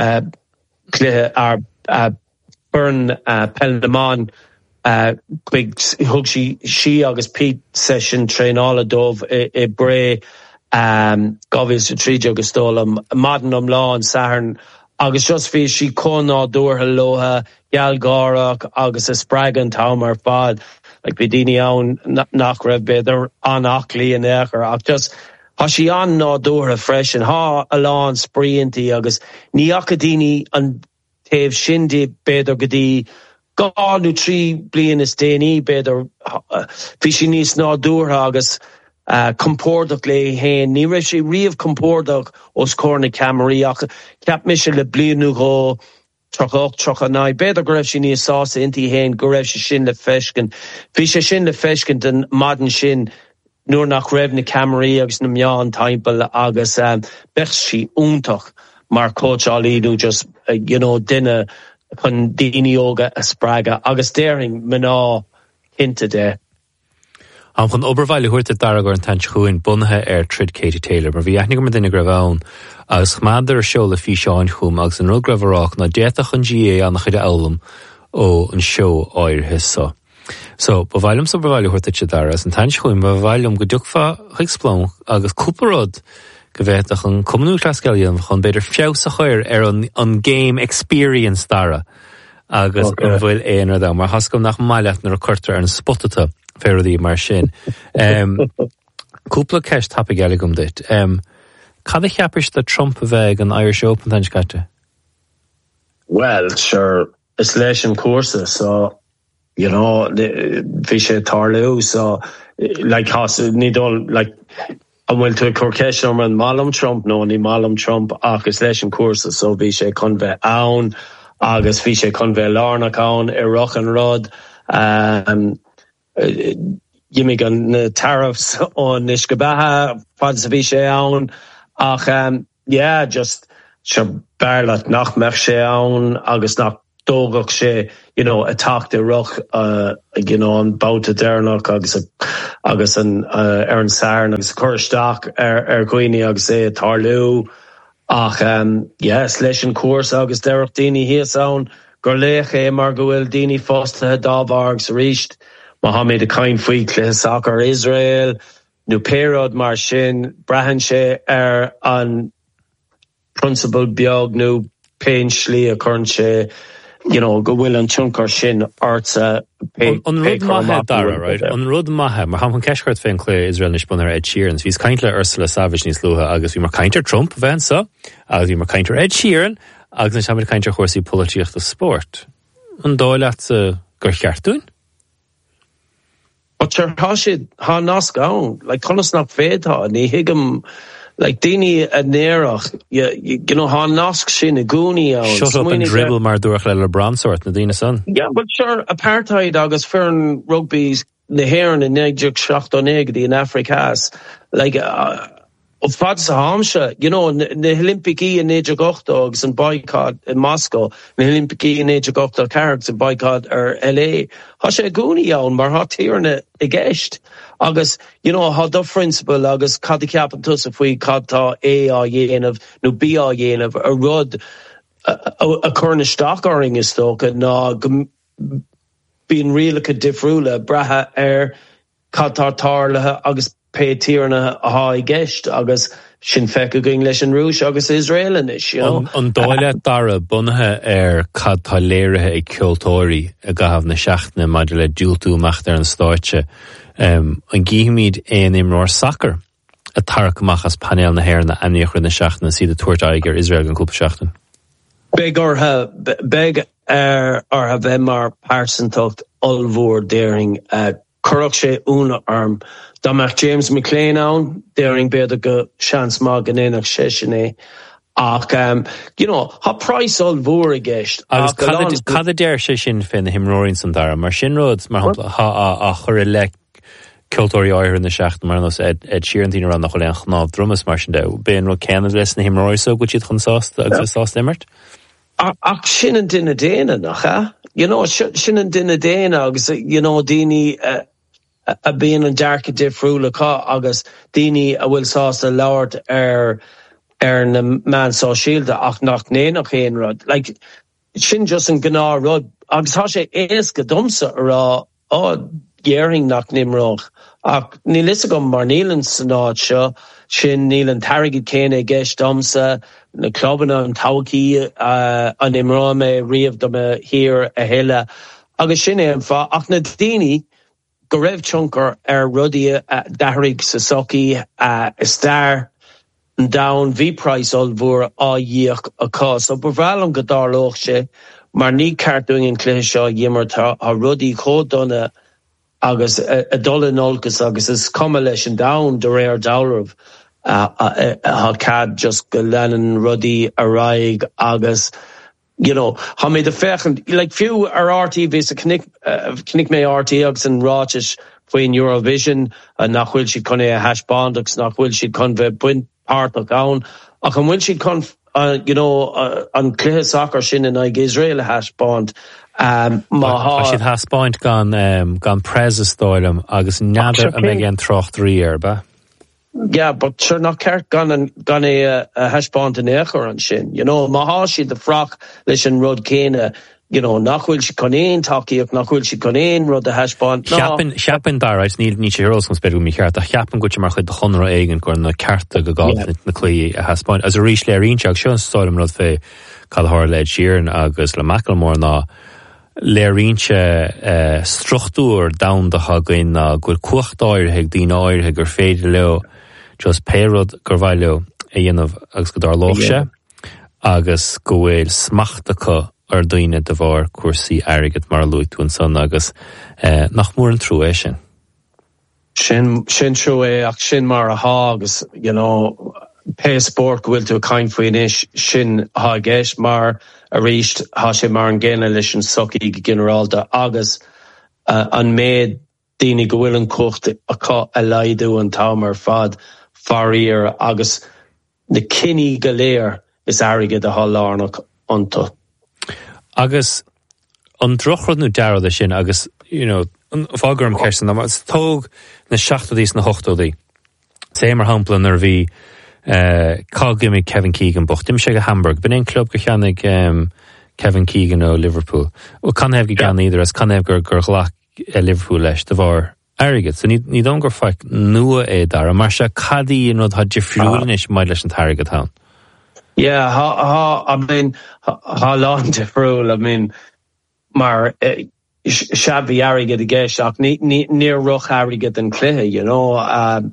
cluthe ar burn Pelleman quick hug she agus Pete session train all a dove e bre govis to tree agus stolam madden law and Saturn agus just fi she kona door helloha yal garak agus a spragan tower fad like bedini own nach rev better on achli and echer ach just ha she on na door fresh and ha alon sprienti agus ni akadini an tev shindi better gadi Gáú trí blian is déanaí beidir fi sin níos ná dúrtha agus compordach le héin ní raibh sé riamh compordach os córna Camarí ach ceap mise le blianú go trocha ná beidir go raibh sin níos sása intí héin go raibh sé sin le feiscin fi sé sin le feiscin den madan sin nuair nach raibh na Camarí agus na meán timpeall agus bech sí úntach mar cóteáilíú just you know duine chun daoine óga a sppraga agus déirthing mná inte de. Am chun oberhhaile thuirte dara gur an tant chuin bunathe ar trid Katie Taylor, mar bhí aithnig go duine go bhán agus chmádar a seo le fí seáin chum agus an rud greibhreach na déach an GA annach chuide elam ó an seo áir hisa. So, bhhailm sa bhhaile thuirte te dara as an tant chuin bhhailm go dúchfa chuigsplán agus cúparad go bheitach an cumnú clascailíon chun beidir fios a chuir ar an game experience dara agus an bhfuil éonar dá mar hascom nach maileach nar a chuirtar ar an spotata féradí mar sin. Cúpla ceist tappa geala gom dit. Cad a cheapis de Trump a bheith an Irish Open tan scate? Well, sure, it's leis an cuasa, so you know, bhí sé tarlú, so like has nidol like an bhfuil tú corcéisiom an Malum Trump nó ní Malum Trump agus leis an cuasa, so bhí sé chun bheith ann agus bhí sé chun bheith lárnach ann I roch an rud. Gimig an tariffs on Nishkabaha, fad sa bhí sé ann, ach yeah, just sure barlat nach mech sé ann agus nach dógach sé, you know, attack the roch, you know, an bouta dernach agus an an sarn agus chuirsteach gwini agus é tarlú ach yes, leis an cuas agus derach dini hias ann gur léch é mar go bhfuil dini fósta dábhargs ríist Mohammed a kain faoi cluiche soccer Israel nu pérod mar sin brahan sé an principal beag nu pein slí a chun sé, you know, go bhfuil an chunkar sin artsa on rud maithe dara, right? On rud maithe, mar han ceisgurt féin clé Israel nis bunnar Ed Sheeran, vís kaintle Ursula Savage níos luha agus bhí mar kainter Trump bhein sa, agus bhí mar kainter Ed Sheeran, agus na samid kainter chósaí políocht a sport. An dóileat gur cheartún? But sure, ha nasc ann, like conas nach féadtá, ní higam like dini a nerach, you know, ha nasc sin a gúni ann. Shut up and dribble mar dúach le LeBron sort na dina son. Yeah, but sure, apartheid agus fern rugby's na héireann in 1979 in Africas, like of fad sa hamse, you know, na Olympiki in 1980 agus an boycott in Moscow, na Olympiki in 1980 cards an boycott LA. Ha sé gúni ann mar ha tíirne I gceist. Agus, you know, ha do principle agus cad I ceapan tusa faoi cad tá A á dhéanamh nó B á dhéanamh a rud a chur na stacharing is tóca ná bíon rialacha difriúla bratha cad tá tarlathe agus pe tíirne a ha I gceist agus sin fecha going leis an rúis agus Israelanis, you know. An dóile dara bunathe cad tá léirithe I ceoltóirí a gahabh na seachtaine maidir le dúiltú meachtar an stáitse. An gíimiid imróir soccer a tarach amachchas panel na héir na aníochra na seachtaine siad a tuairt aigear Israel an cúpa seachtain. Beg ortha bheith mar páirsantacht olmhór déiring curach sé úna arm. Dámach James McLean ann, déiring beidir go seans má gan éanach sé sinné. Ach, you know, ha price olmhór a gceist. Agus cad a déir sé sin fin na himróirín san dara, mar sin rud mar ha a chur le Kiltóirí áir na seacht mar nos Ed Sheeran tína ran nach choléan chnáb drumas mar sin de. Béon ru ceanad leis na himróir so go siad chun sásta agus sásta immert? Ach sin an duine déine nach, you know, sin an duine déine agus, you know, daoine a bíon an dearcha difriúla cá agus daoine a bhfuil sásta labhart na man sá síalta ach nach néanach éon rud. Like, sin just an gná rud. Agus tá sé éasca domsa ará Gering nach nimroch. Ach, ní lisa go mar nílan sanát seo, sin nílan tarigid céine gceist domsa, na clubbanna an taucí an imrá me riamh do me hir a héile. Agus sin éan fa, ach na daoine go raibh tionkar rudí dathraigh sa soci star an down bhí price olmhór á dhéach a cá. So bhrealam go dárlóch sé, mar ní cartúing an cluiche seo dhimmar a rudí chódonna agus a dul nolgus agus is cuma leis an down de réir dálamh ha cad just go leanan rudí a raig agus, you know, ha mé de fechan, like few RT vis a knick mé RT agus an ráis faoin Eurovision nach bhfuil si chun a hashband agus nach bhfuil si chun bheith buint pártach ann ach an bhfuil si chun you know, an cluiche soccer sin in ag Israel a hashband. Siad haspáint gan presa stáilm agus neadar a mé an trocht ríar, ba? Yeah, but sure nach ceart gan a hashband in éachar an sin. You know, má siad de frach leis an rud céine, you know, nachhfuil si chun éon takeíoch, nachhfuil si chun éon rud a hashband. Cheapan dáráis ní sé heros chun spéidir mí cheart, a cheapan go mar chuid de chunra éigen gur na carta go gáil na clí a haspáint. As a rís le rínseach seo an stáilm rud fé cadthir le Ed Sheeran agus le Macklemore ná léirínse struchtúr daundacha goin na gur cuachtáirthe dín áirthe gur féidir leo just pérod gur bhaid leo a dhéanamh agus go dar lóch sé agus go bhfuil smachtacha ar daoine de bhar cuasaí airgid mar luigh tú an son agus nach mór an trú é sin. Sin trú é ach sin mar a hágus, pe sport go bhfuil tú cain faoin is sin há gceist mar a ríist há sé mar an ggéine leis an socaí generalta agus an méid daoine go bhfuil an cucht a laidú an támar fad faríir agus na cinní go léir is airgid a hallárnach anta. Agus an drochrod dearad sin agus, an fágurm ceistan, is tóg na 7 na 8. Sé mar hamplan ar bhí cágimig Kevin Keegan bocht. Dim sé go Hamburg. Ben ein club go cheannig Kevin Keegan ó Liverpool. O can hef go gan idir as can hef gur glach Liverpool leis de bhar airgid. So ní don gur faic nua é dar, mar se cadí in had jefriúlin is maid leis an targad hán. Yeah, ha lán jefriúl, mar shabby airgid a gceist, níor ruch airgid an cluthe,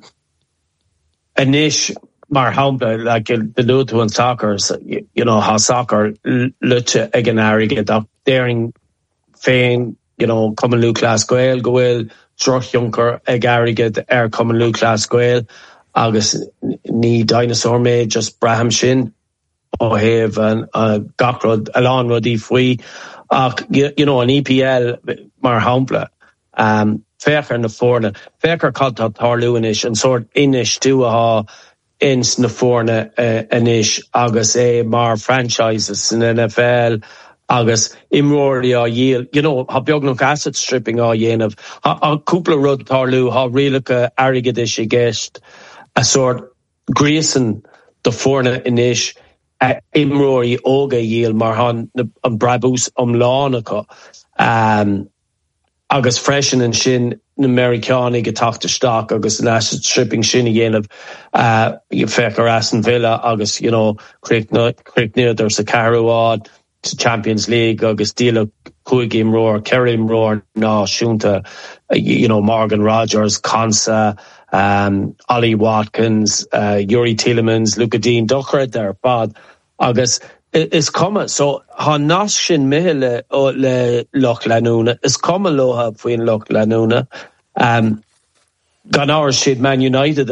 Anish mar hampla, like the Lutu and soccer, how soccer lucha ag an airgid ach daring féin, common lú class goil go bhfuil troch junker ag airgid common lú class goil agus ní dinosaur méid just braham sin ó heh an gachrod alán rudí faoi ach an EPL mar hampla fechar na fórna fechar cadtá tarlú inis an sort inis tú aá ins na fórna inis agus mar franchises in NFL agus imróirí á dhéal, ha beagnach asset stripping á dhéanamh, ha cúpla rud tarlú, ha rialacha airgid is i gceist a sort gréasan do fórna inis imróirí óga dhéal mar an brabús lánacha agus freisin an sin na Americanánig go tachta stock agus an asset stripping sin a dhéanamh fechar Aston Villa agus Craig Neither sa Carúád Champions League agus díla chuig imróir, ceir imróir ná siúnta, Morgan Rogers, Consa, Ollie Watkins, Yuri Tielemans, Luca Dean, Duchred there, bad. Agus is cuma, so ha nás sin mihile le Loch Lanúna, is cuma loha faoin Loch Lanúna. Gan áir siad Man United,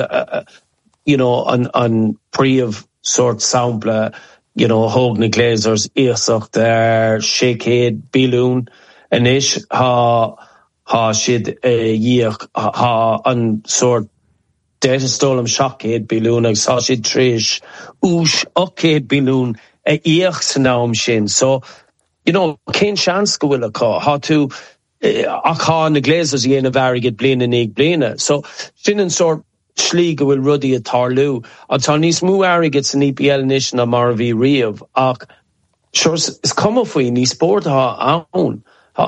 an príomh sort sampla, Hoag na Glazers, Iasach there, Shakehead, Bilún, inis ha siad díach ha an sort Data Stolam Shockhead Bilún agus ha siad tríis ús Ockhead Bilún íach sa nám sin. So, cén seans go bhfuil aá, ha tú ach ha na Glazers dhéanamh airgid bliana nig bliana. So, sin an sort slí go bhfuil rudí a tarlú. Tá níos mú airgid san EPL nish na mar bhí riamh ach is cuma faoi ní sport ha ann.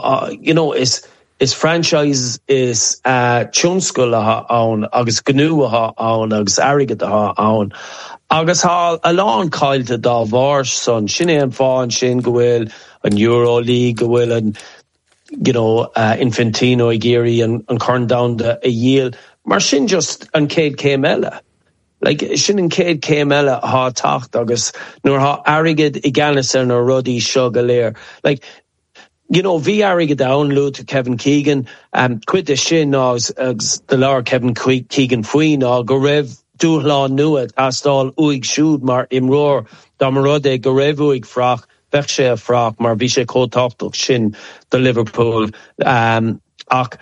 Is franchise is tiúnscoil a ann agus gnú a ann agus airgid a ann. Agus ha a lán caiilte dá bhar son sin é an fáin sin go bhfuil an Euro League go bhfuil an Infantino i géirí an chun down a dhéal. Mar sin just an céad céim eile. Like, sin an céad céim eile há tacht agus nuair há airgid i gceannas ar na rudí seo go léir. Like, bhí airgid ann lú to Kevin Keegan, cuid é sin agus de leabhar Kevin Keegan faoin go raibh dúshlán nua tastáil uig siúd mar imróir dá mar rud é go raibh uig frach, bheith sé a frach mar bhí sé cótáchtach sin de Liverpool. Ach,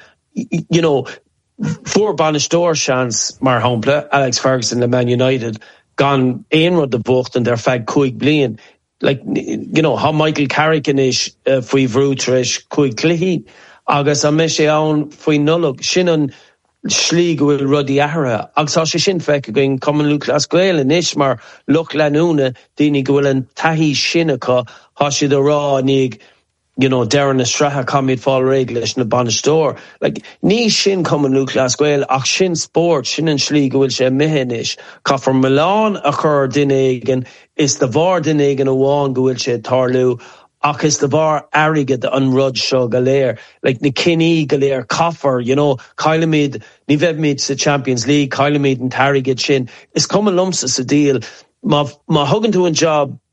Fuair banistóir seans mar hampla, Alex Ferguson le Man United, gan éon rud de bhucht an der feig 5 bliain. Like, ha Michael Carrick is faoi bhrútris 5 cluichí, agus a me sé ann faoi nullag, sin an slí go bhfuil rudí ahra, agus tá sé sin feic going common lú class goil inis mar Loch Lanúna, daoine go bhfuil an taithí sin acu, ha siad a rá nig deran na stratha comid fáil réig leis na banistóir. Like, ní sin common lú class goil ach sin sport, sin an slí go bhfuil sé mithenis. Cá for Milan a chur duine is the bhar duine an amháin go bhfuil sé tarlú ach is the bhar airgid an rud seo go léir. Like, na cinní go léir caffar, Cailimid, ní bheithmid sa Champions League, Cailimid an tarigid sin. Is cum lumsa sa díal. Ma thugann tú an job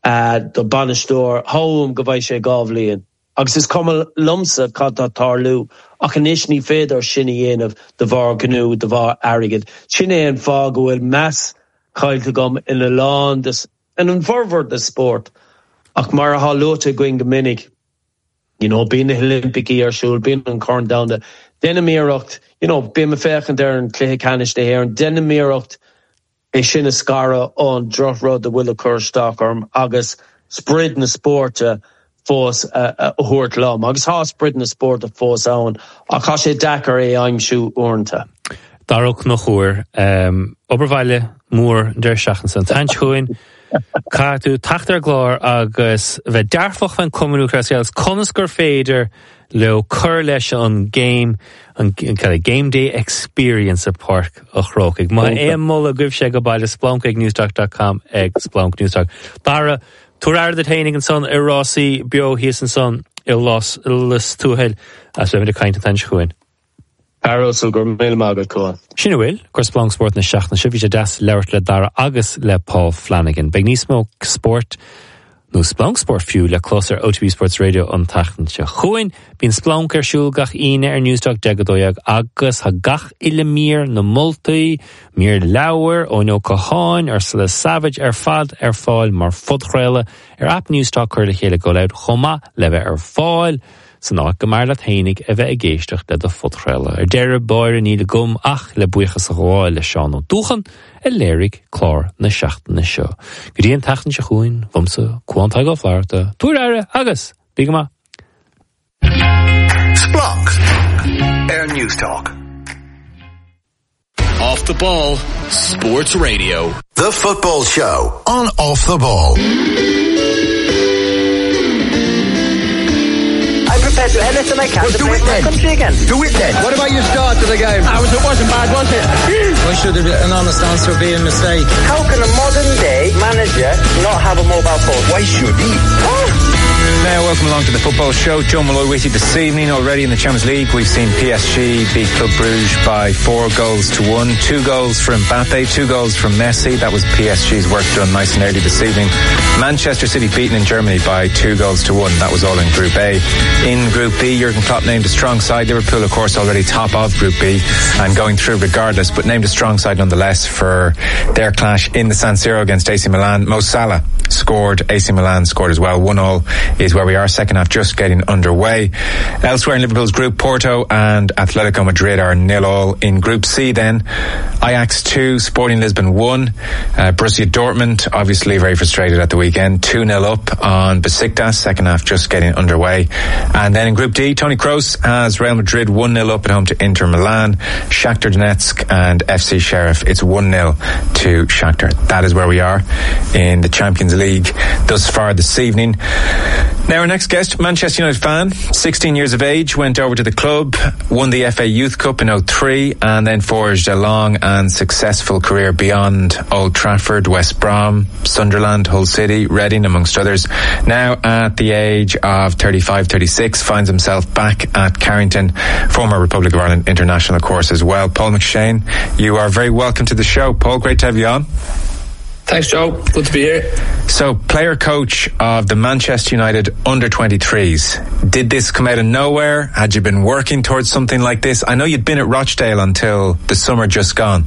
do Banastóir hóm go bhaid sé gábhlíonn. Agus is cum lumsa cadtá tarlú ach anis ní féidir sinna dhéanamh de bhar gnú de bhar airgid. Sin é an fá go bhfuil meas caiilte gom ina lán in an bhormhór de sport ach mar a hálóte going go minic. Bín na Olympicí arsúil, bín an corn down de denna míreacht, bín me fechan der an cluiche canis de héir, an denna míreacht é sinna scara ón drochród de bhfuil a cur stockarm agus sprid na spórte fós a thuairt lom. Agus há sprid na spórte fós ann, ach há sé dachar é aimsú uanta. Darach nach chuair, obermhaile mór deir seachan san taintschuin, Cá tú tachtar glár agus bheith dearfach fan cumanú creacialas conas gur féidir le cur leis an game day experience a park a chrócaigh. Má émola gubh sé go baile splancaigh.com ag Splanc Newstalk. Bara, túr air de tainig an son i Rossi bio híos an son i los túheil as bheith a caint an chuin. Arosol gur mil mágad cóin. Sinna bhfuil, gur Splanc Sport na seachna sibhí sé deas leirt le Dara agus le Paul Flanagan. Beag níosmó sport nó Splanc Sport fiú le closar OTB Sports Radio an tachtanse. Chuin, bín Splanc siúil gach ine Newstalk degadóiag agus ha gach ile mír na multaí, mír leabhar ó nó caháin le savage fad fáil mar fudchréile app Newstalk chuir le chéile go leid chuma le bheith fáil san ná go mar le tainig a bheith a géisteach le do fudchréile. Deire báir ní le gum ach le buchas a gháil le seán ó dúchan a léirigh chlár na seachtain na seo. Guríon tachtan se chuin, bumsa, cuantá go fláirta, túr aire agus, bíga má. Splanc, Air News Talk. Off the Ball, Sports Radio. The Football Show on Off the Ball. I'm prepared to do anything I can to play for my country again. Do it then. What about your start to the game? It wasn't bad, was it? Why should an honest answer be a mistake? How can a modern day manager not have a mobile phone? Why should he? Now, welcome along to the Football Show. Joe Malloy with you this evening. Already in the Champions League, we've seen PSG beat Club Brugge by 4-1. 2 goals from Mbappe, 2 goals from Messi. That was PSG's work done nice and early this evening. Manchester City beaten in Germany by 2-1. That was all in Group A. In Group B, Jurgen Klopp named a strong side. Liverpool, of course, already top of Group B and going through regardless, but named a strong side nonetheless for their clash in the San Siro against AC Milan. Mo Salah scored, AC Milan scored as well. 1-1 is where we are. Second half just getting underway. Elsewhere in Liverpool's group, Porto and Atletico Madrid are 0-0. In Group C then, Ajax 2, Sporting Lisbon 1. Borussia Dortmund obviously very frustrated at the weekend, 2-0 up on Besiktas. Second half just getting underway. And then in Group D, Toni Kroos has Real Madrid 1-0 up at home to Inter Milan. Shakhtar Donetsk and FC Sheriff, it's 1-0 to Shakhtar. That is where we are in the Champions League thus far this evening. Now our next guest, Manchester United fan, 16 years of age, went over to the club, won the FA Youth Cup in 2003 and then forged a long and successful career beyond Old Trafford, West Brom, Sunderland, Hull City, Reading amongst others. Now at the age of 35-36 finds himself back at Carrington, former Republic of Ireland international of course as well. Paul McShane, you are very welcome to the show. Paul, great to have you on. Thanks, Joe. Good to be here. So, player-coach of the Manchester United under-23s. Did this come out of nowhere? Had you been working towards something like this? I know you'd been at Rochdale until the summer just gone.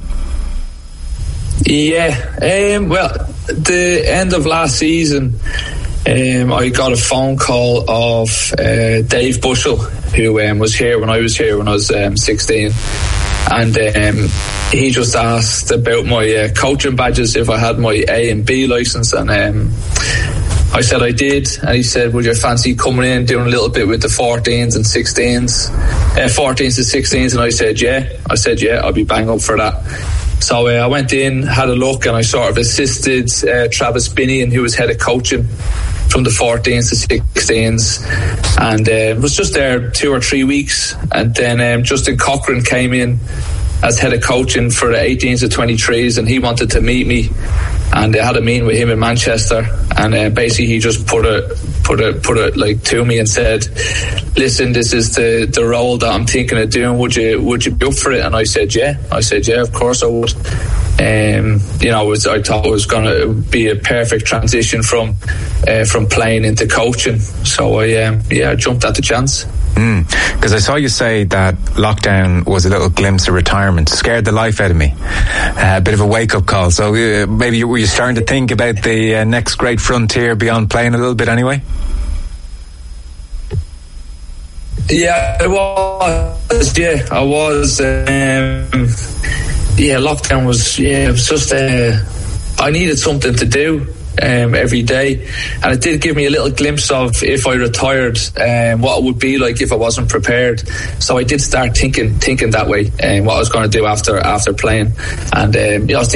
Yeah. Well, the end of last season, I got a phone call of Dave Bushell, who was here when I was 16. And he just asked about my coaching badges, if I had my A and B license, and I said I did, and he said, would you fancy coming in doing a little bit with the 14s and 16s, 14s and 16s, and I said yeah, I'll be bang up for that. So I went in, had a look, and I sort of assisted Travis Binney, who was head of coaching from the 14s to 16s, and was just there 2 or 3 weeks, and then Justin Cochran came in as head of coaching for the 18s to 23s, and he wanted to meet me, and I had a meeting with him in Manchester, and basically he just put it like to me and said, listen, this is the role that I'm thinking of doing, would you be up for it? And I said yeah, of course I would. I thought it was going to be a perfect transition from playing into coaching. So I jumped at the chance. Because I saw you say that lockdown was a little glimpse of retirement. Scared the life out of me. A bit of a wake-up call. So maybe were you starting to think about the next great frontier beyond playing a little bit anyway? Yeah, I was. Yeah, I was. Lockdown was. Yeah, it was just. I needed something to do every day, and it did give me a little glimpse of if I retired, what it would be like if I wasn't prepared. So I did start thinking that way, what I was going to do after playing, and I was